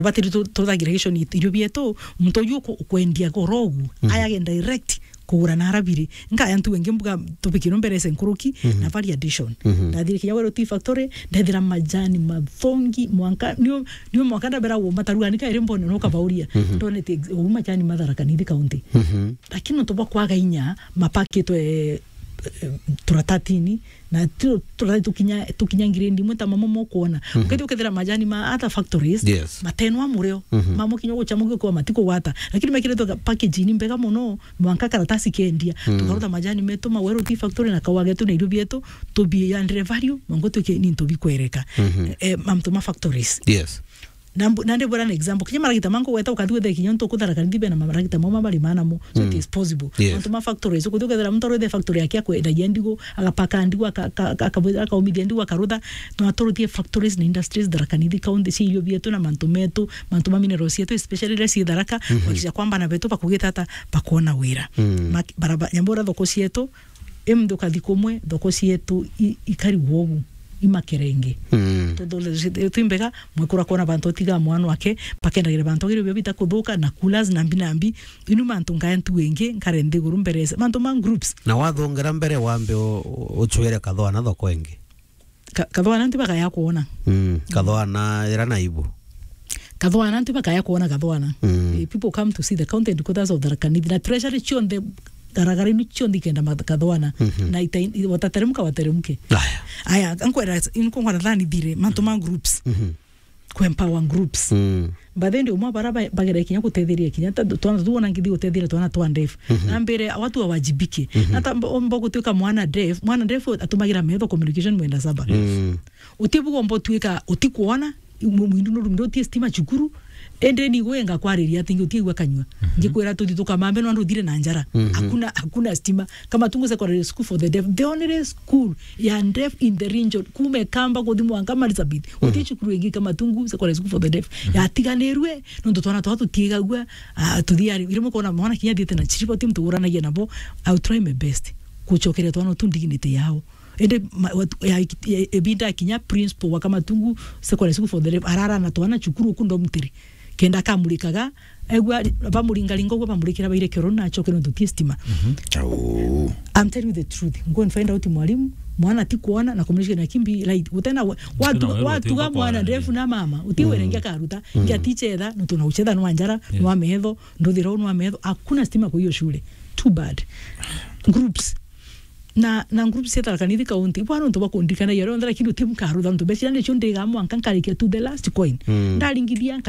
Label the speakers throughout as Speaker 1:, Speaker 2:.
Speaker 1: batiri to aggregation irio bieto mtu yuko kwendia gorogu aya direct kugura na harabiri nga yantu wengi mbuga topikino mbere senkuruki na value addition ndathire kinyagoro tea factory ndathira majani mathongi mwanka niyo mwanka ndabera wo mataruanika ire mbone no kabauria ndonete wo majani Matharaka Nithi county lakini ntoba kwaga inya mapaketwe turatatini na tukinya ngirindi mweta mamo kuona ukati ukethera majani ma other factories matenwa mureo mamo kinyogo cha mugo kwa matiko wata lakini mekireto package ni mbega muno mwanka karatasi kendia tukaruta majani meto mawero tea factory na kawage tu na irio bieto to be under value mongo tuke ni to bikwereka mamto ma factories nande bora an example kinya maragita mango weta ukathu the kinyo to Kutharaka Nithi na maragita mama bali mana mo so it is possible mamto ma factories ukuthu kethera mtoro the factory yake akwe da yendigo agapaka ndigo akaumithia ndigo akarutha no atoruthie factories na industries Tharaka Nithi county si irio bietu na manto ma minerals yetu especially resi Tharaka wakisha kwamba na betu pakugita hata pakona wira baraba nyambora thoko cietu emnduka thikomwe thoko cietu ikari wogu imakerenge todo tuimbega mwekura kona bantu tiga mwana wake pakendagire bantu gire bita kuthuka na coolers na mbinambi inu mantu ngayantu wenge nkarende guru mberese mantu man groups
Speaker 2: na wathongera mbere wambe uchuere kathwana thoko engi
Speaker 1: kathwana ntibaka ya kuona
Speaker 2: kathwana era naibu
Speaker 1: kathwana ntibaka ya kuona kathwana people come to see the content because of Tharaka Nithi na treasury chionde garagari ni chondi kenda makathwana na watateremka wateremke aya ankwera inko ndani dire mantoma groups ku empower groups bathende umwa baraba bagere kinya kutetheria kinya tuona ngidi gutetheria tuona twandef na mbere watu wajibike hata mbogo tuka mwana def atumagira metho communication mwenda saba utibugo mbo tuika utikuona mwindu no rundo tie stima chukuru ende ni gwenga kwariria tingi utigwa kanywa ngikwera tutituka mambe no ndire na njara hakuna stima kama tungu secondary school for the deaf the only school ya deaf in the region kume kamba kodhimu angama Elizabeth utichukuru ingi kama tungu secondary school for the deaf ya tiganerwe no ndotwana twatu tigagwa tuthiari irimo kona mwana kinya thiete na chiripo timtuguranagia nabo I will try my best kuchokere twana tundignity yao ende ebinda kinya principal wakama tungu secondary school for the deaf arara na twana chukuru kundo mtiri kenda kamulikaga egwa bamulingalingo gwa bamurikira baire kerona achoke no tutistima I'm telling you the truth go and find out mwalimu mwana tikuona na communication na kimbi like utena watu ga mwana ndefu na mama utiwerengia karuta ngia ticheza no tunaucheza no anjara no ametho ndothiro no ametho hakuna stima kwa hiyo shule too bad groups na groups ya Tharaka Nithi county bwana ndo bakundikana yero ndara kindu timu karutha ndo besi ande chonde ga mwanka nkarike to the last coin ndalingithia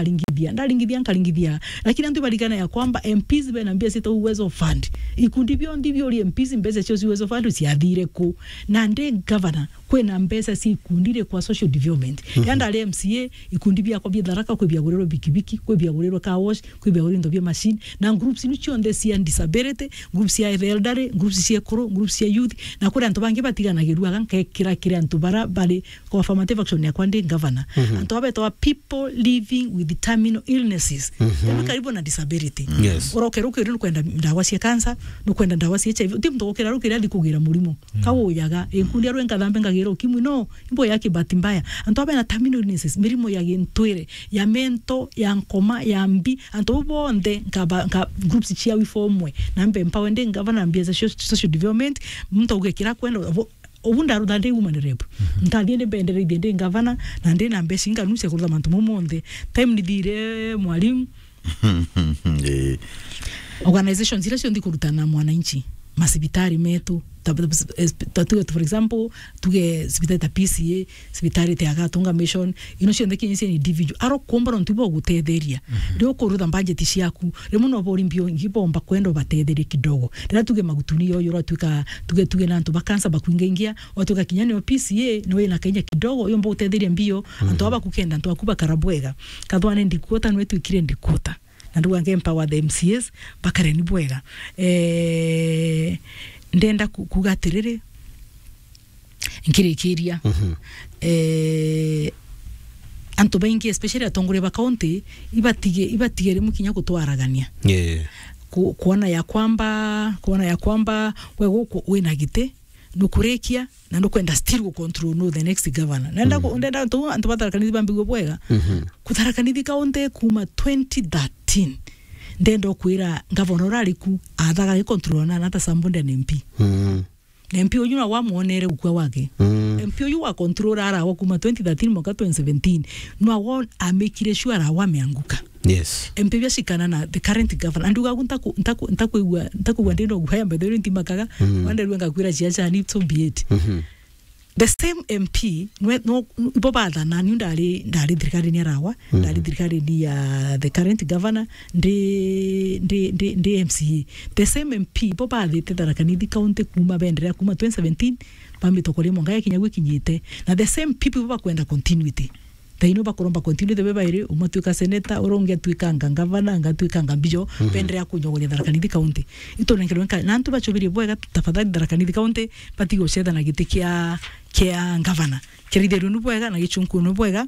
Speaker 1: lakini ndio balikana ya kwamba MPs benambia sita uwezo fund ikundi byo ndivyo li MPs mbese cyo uwezo fund siathire ku na nde governor kwena mbesa si ikundire kwa social development yanda le MCA ikundi bya kwa bya Tharaka kwa bya gurero bikibiki kwa bya gurero ka wash kwa bya gurero bya machine na groups ni chonde si disability groups ya elderly groups ya koro groups ya youth na kuri antu bangi batiganagirwa kira antu bara bali kwa affirmative action ya kwande governor antu abeto people living with terminal illnesses karibu na disability urokeruke uri kwenda ndawa cia cancer no kwenda ndawa cia HIV timto okera rukira dikugira murimo kawo yaga enkundi arwe nkathambe ngagira ukimwi no imbo yake bahati mbaya antu abe na terminal illnesses mirimo ya gintwire ya mento ya nkoma ya mbi antu bonde nka groups cia wifomwe na mbe empower governor ambia social development mtu ugekira kwenda obunda ruda ndi woman rep ntadiende bendere ndi governor na ndi na mbesi nganusia kurudha mantu momonde time ni dire mwalimu organizations zile sio ndikurutana mwananchi masibitari metu for example tuge sibitari ta PCA sibitari te agatunga mission ino sio ndeki ni individual aro kombara ntibo gutetheria ndio kurutha budget ciaku remo no bori mbio ngibomba kwendo batetheria kidogo ndira tuge magutuni yo yoro tuge na ntu bakansa bakuingia watuka kinyani wa PCA no ina kenya kidogo yo mbo utetheria mbio antu aba kukenda antu akuba karabwega kathwane ndikuota no etu ikire ndikuota na ndu wange empower the MCS bakare ni bwega ndenda kugatirire nkirikiria antu baingi especially atongore ba county ibatige mukinya kutwaragania kuona ya kwamba wewe wina gite nukurekia na nukwenda still control no the next governor nenda to antapatarakanithia bambigo bwega kutarakanithia kaunti kuma 2013 ndendo kwira governor rariku athaga gi control na nata sambunde na MP MP uyu na wamuonere ukwa wake MP uyu wa control ara wa kuma 2013 mwaka 2017 no awon amekire sure ara wa meanguka
Speaker 2: yes
Speaker 1: MP biashikana na the current governor anduga ntakuwa ndino guhaya mbedero ntimakaga wande ruanga kwira chiacha ni to be it the same MP no ibobada na ni ndali thirikari ni arawa ndali thirikari ni ya the current governor ndi MCA the same MP ibobada tetarakanithia county kuma bendera kuma 2017 pamitokole monga yakinyagwe kinyite na the same people bakwenda continuity taino bakoromba continuity bebaire umatuika senator uronge tuika ngavana ngatuika ngambio bendera kunyogonya tharakanithia county itonengero na antu bachobiri bwega tafadhali tharakanithia county patigo chetha na giti kia ngavana kirithiru nu bwega na gichunku nu bwega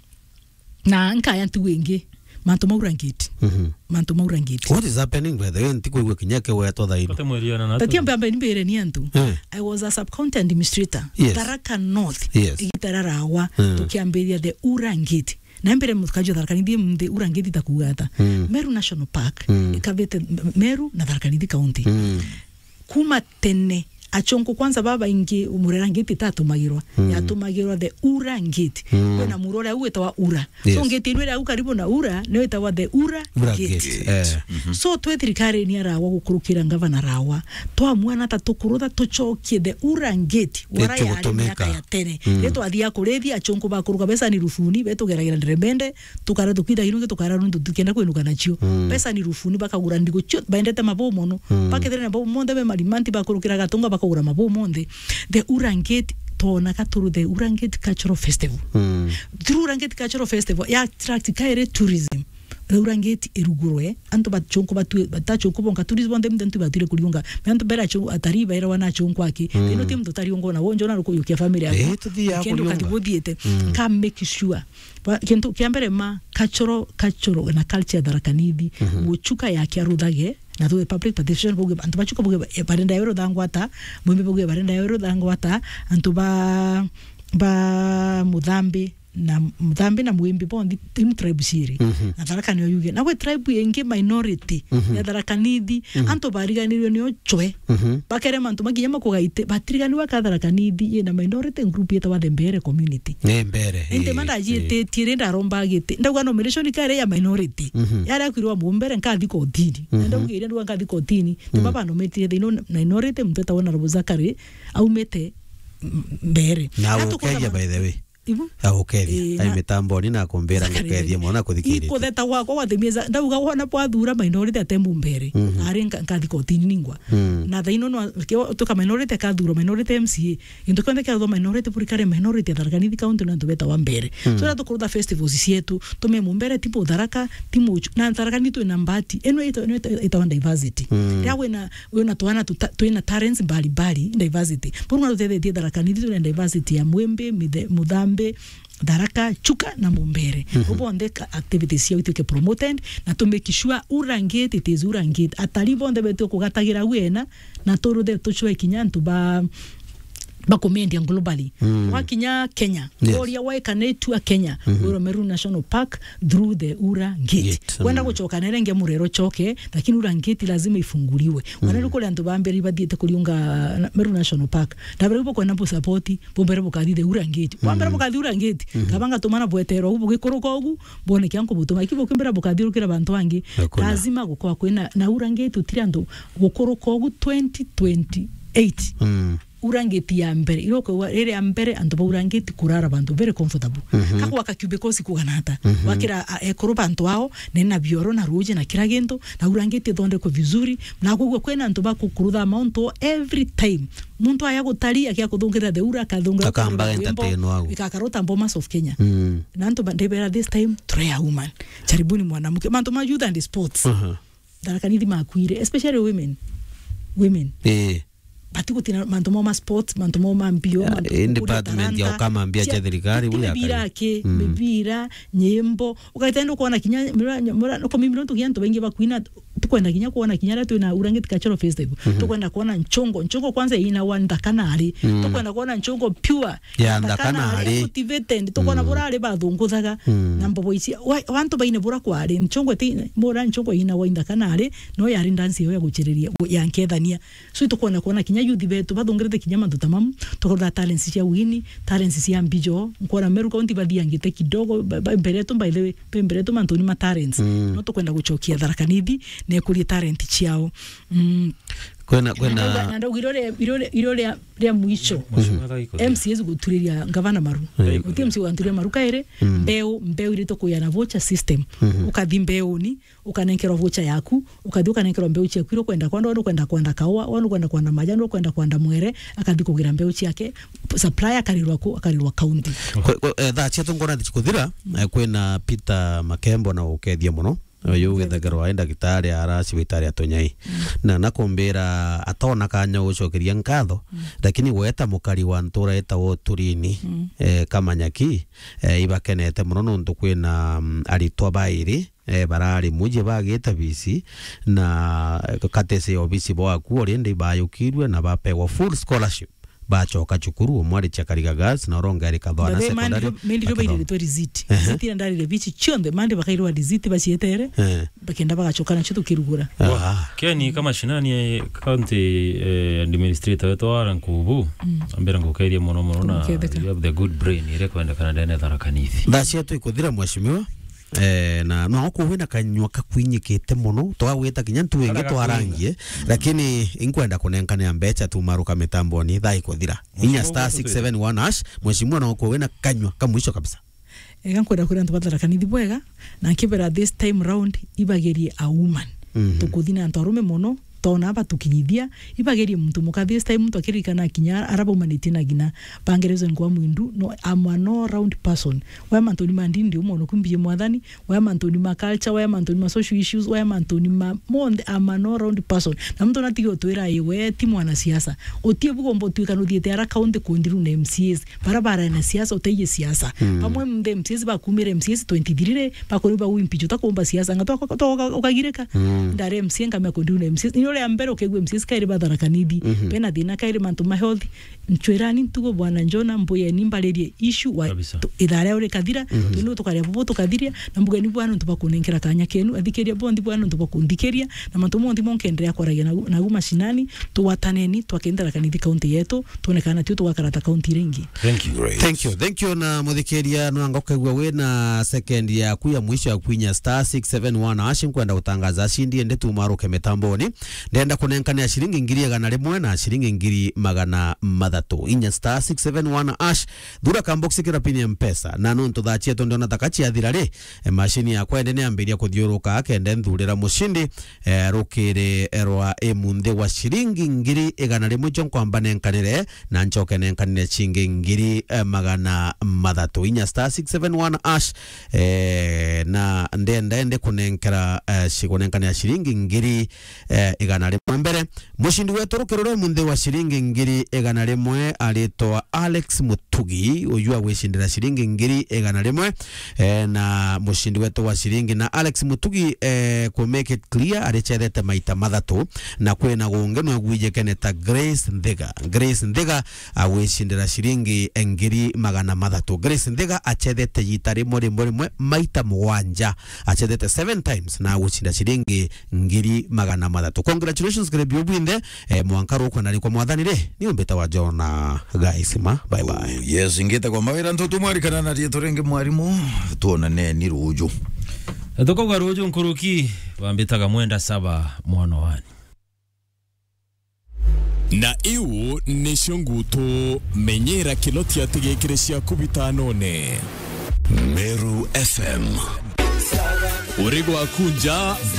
Speaker 1: na nkaya ntu wengi manto maurangiti
Speaker 2: what is happening by the way ntikuigwe kinyake we to thaino
Speaker 1: tatiamba mbe nimbere ni antu I was a sub-county administrator Tharaka North igitararawa tukiambiria the urangiti na mbere mukajo tharakanithia mde urangiti takugata Meru National Park ikavete Meru na tharakanithia county kuma tene achonko kwanza baba ingi umurerangiti tatumagirwa yatumagirwa the urangiti na murore awetawa ura so ngeti nwere au karibu na ura newetawa the ura gate so twethirikari ni arawa gukurukira ngavana rawa twamwana tatukurutha tuchokie the urangiti wara ya miaka ya tene leto athia kurethia achonko bakuruka pesa ni rufuni betugeragira ndiremende tukara tukida irunge tukara rundu tukenda kwenuka nacio pesa ni rufuni bakagura ndigo chot baendete mabomo no bakethera mabomo monde be malimanti bakurukira gatonga bakagura mabomo monde the urangiti tona katuru the Urangeti Cultural Festival through Urangeti Cultural Festival ya attract kaire tourism Urangeti irugurwe anto bachonko batachonko bonga tourism ndem ndentu batire kuliunga mento bera cho atariba era wana chonko aki ino timu totariongo na wonjo na ruko yukia family yako kendo katibodiete ka make sure kento kiambere ma cultural na culture tharakanithia muchuka yake aruthage na the public participation boge antu bachuka boge barenda yero dangwata mwembe boge barenda yero dangwata antu ba mudhambi na mwembe bondi in tribe siri na Tharaka niyo yuge na we tribe yenge minority ya Tharakanithia antu bariganirwe niyo chwe bakere mantu magiyama kugaite batiriganiwa ka Tharakanithia ye na minority group yeta wa Mbere community
Speaker 2: Mbere
Speaker 1: ente manda yete tirenda romba gite ndagwa nomination kare ya minority yara kwirwa Mbere nkathi kotini ndagwire ndwa nkathi kotini tubaba nometire thino minority mteta wona Robuzakari aumete Mbere
Speaker 2: na ukenya by the way okay mitambo ni na kumbera ngokethia mwana kuthikirite
Speaker 1: iko theta wako wathimiza ndauga wona bwathura minority atembu Mbere ari nkathi kotini ningwa na thaino no tuka minority kathura minority MCA into kwenda ka minority purikare minority Tharakanithia county na tubeta wa Mbere so na tukuruda festivals cietu tume Mbere tipo Tharaka timo na Tharakanithia na mbati eno ita diversity yawe na twana twina talents mbali diversity porwa tutethetie Tharakanithia na diversity ya mwembe mudhambe Tharaka chuka na Mbere ubonde activities yao tuke promoted na to make sure Urangeti it Urangeti atalibonde beto kugatagira wena na torude tuchwe kinyantu bakomendi globally wakinya Kenya oria waikane tu Kenya Meru National Park through the Urangeti wenda kuchoka nerenge murero choke lakini Urangeti lazima ifunguliwe wana kule antu bambere badite kuliunga Meru National Park ndabere boko na support bombere bokadi the Urangeti bombere bokadi Urangeti kabanga tumana bwetero ubu gikuruko ugu bone kyanko butuma ikibo kimbera bokadi rukira bantu wangi lazima gukwa kwena na Urangeti utirando gukuruko ugu 2028 Urangeti ya Mbere iroko ere ya Mbere antu Urangeti kurara bantu very comfortable kako wakakyubikosi kuganata wakira ekoro bantu wao nena bioro na ruje na kila gento na Urangeti donde ko vizuri na kugwe kwena antu bakukurudha amount every time muntu aya gutaria kya kudungira the ura kadungira
Speaker 2: akamba entertain wao
Speaker 1: ikakarota Bomas of Kenya na antu bandebera this time try a woman charibuni mwanamke mantu ma youth and sports Tharakanithia makwire especially women batikutina mantu moma sports mantu moma mbio
Speaker 2: mantu department ya kama mbia cha thirikari buya
Speaker 1: birake mibira nyembo ukaitendo kuona kinya mura no komimiro tukianto bengi bakwina tukwenda kinya kuona kinyara tu na Urangeti Cultural Festival tukwenda kuona nchongo kwanza ina wanda kanali tukwenda kuona nchongo pure
Speaker 2: ya ndakanali
Speaker 1: cultivated tukwenda burale bathunguthaga na mbobo ici wantu baine bura kwari nchongo ti bura nchongo ina wanda kanali no yari dance yo ya guchiriria ya nkethania so tukwenda kuona kinya youth betu bathungirite kinya mantu tamamu tukora talents cia wini talents cia mbijo nkora Meru County bathiangite kidogo mbere tu by the way mbere tu mantu ni ma talents no tukwenda guchokia Tharaka Nithi ne kuri talent ciao
Speaker 2: kwena
Speaker 1: na irore ya mwisho MCS guturiria gavana Maru uti MC guturiria Maru kaire mbeu irito kuyana voucher system ukathi mbeuni ukanenkero voucher yaku ukathi ukanenkero mbeu cia kwiro kwenda kwenda kawa wanu kwenda majani kwenda kwenda mwere akathi kugira mbeu ciake supplier akarirwa county
Speaker 2: tha ngona ndikuthira kwena Peter Makembo na ukethia muno yo wethagirwa enda gitari ara cibitari atonyai na nakumbira atona kanya ucokeria nkatho lakini weta mukari wa ntura etagwo Turini Kamanyaki ibakenete muno nundu kwina aritwa bairi barari muje bagita bisi na katese obisi bwaku orende bayukirwe na bapewa full scholarship bachoka chukuru omwari chakariga gas na oronga eri Kathwana secondary
Speaker 1: mendi roba ile to visit ziti ndari le bichi chionde mande bakairwa visit bachietere bakenda bagachoka na chitu kirugura
Speaker 3: keni kama shinani county administrator wetu arankubu ambera ngokairie mono na you have the good brain ile kwenda Canada na Tharaka Nithi
Speaker 2: basi yetu ikuthira mweshimiwa na no kuwina kanywa kakwinyikite muno twawita kinya ntu wengi twarangie lakini inkwenda kunenkana mbecha tu maruka mitambo ni thai kuthira inya *671# mweshimwa no kuwina kanywa kamwisho kabisa
Speaker 1: nkwenda kuri ntu Tharaka Nithi bwega na kibera this time round ibagerie a woman tukuthina ntu arume muno tona aba tukinyithia ibagerie muntu mukathi this time muntu akirikana kinya araba umanitina gina bangerezo ngwa mwindu no amano round person wa mantoni mandindi umono kumbie mwathani wa mantoni ma culture wa mantoni ma social issues wa mantoni ma monde amano round person na muntu natigyo twira iwe ti mwana siasa otie bugombo twika no thiete ara county kundiru na MCS barabara na siasa oteye siasa pamwe mde MCS bakumire MCS 23 bakoriba wimpijo takomba siasa ngato ukagireka ndare MCS ngame kundiru na MCS ole ambero kegwe MCS kaire Tharaka Nithi pena dina kaire mantu ma health nchwerani ntugo bwana Njona mboye nimbalerie issue wa idara ole kathira tuno tukaria bobo tukathiria na mbugeni bwana ntubakunenkera kanya kenu athikeria bondi bwana ntubakundikeria na mantu mondi monkenderea kwaragia na mashinani tuwataneni twakenda Tharaka Nithi county yetu tuonekana tu tugakarata county ringi
Speaker 2: thank you na muthikeria no ngokegwa we na second ya kuya mwisho ya kwinya *671# kwenda utangaza shindi ende tumaruke metamboni ndenda kunenkania shilingi 100 na shilingi 300 inya *671# dura kambox kira pini mpesa na no ntudhachie tondo natakachi athirare mashini ya kwende ne ambiria kuthiuruka akende nthurira mushindi rukire rwa emunde wa shilingi 100 jonkwamba nenkanire na nchoke nenkanire chingi 300 inya *671# na ndende kunenkera shikonenkania shilingi 100 mbere mushindi wetu rukirore munde wa shilingi 100 aletwa Alex Mutugi uyua weshindira shilingi 100 na mushindi wetu wa shilingi na Alex Mutugi ku make it clear arechethete maita mathatu na kwena gungeno gwije keneta Grace Ndega aweshindira shilingi 300 Grace Ndega achethete yitari rimwe maita mwanja achethete 7 times na aweshinda shilingi 300 congratulations Grebio Bwinde mwankaro kwa nari kwa mwadhanire ni umbeta wa Jona guys bye bye
Speaker 4: yes ingeta kwa mawira ntoto mwari kana na renge mwarimu tuonane ni ruju
Speaker 3: Atoko ruju nkuruki wambetaga mwenda 7 mwana wani
Speaker 5: na iu nishunguto menyera kiloti ya tegekeresia kubita none
Speaker 4: Meru FM
Speaker 5: Urigo akunja